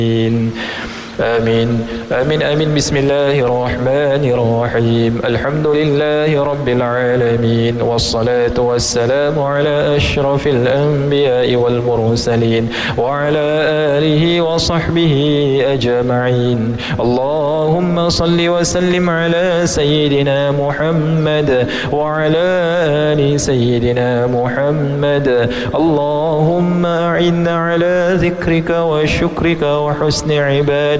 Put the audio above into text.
آمين آمين آمين. بسم الله الرحمن الرحيم. الحمد لله رب العالمين، والصلاة والسلام على أشرف الأنبياء والمرسلين وعلى آله وصحبه أجمعين. اللهم صل وسلم على سيدنا محمد وعلى آل سيدنا محمد. اللهم أعنا على ذكرك وشكرك وحسن عبادتك